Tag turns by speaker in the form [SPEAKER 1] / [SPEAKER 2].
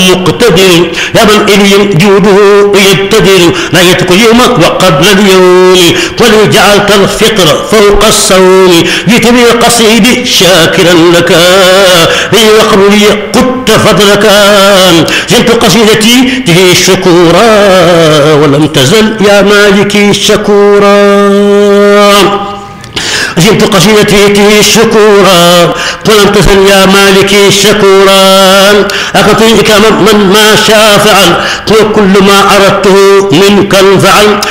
[SPEAKER 1] مقتدر يا من إلي جوده يبتدر نهيتك اليوم وقبل اليوم ولو جعلت الفطر فوق الصوم جئت بالقصيد شاكرا لك لي وقبلي قدت فضلك زلت قصيدتي به شكورا ولم تزل يا مالكي شكورا زلت قصيدتي شكورا ولم تزل يا مالكي شكورا أكرمتني إكرام من ما شاء فعل وكل ما أردته منك انفعل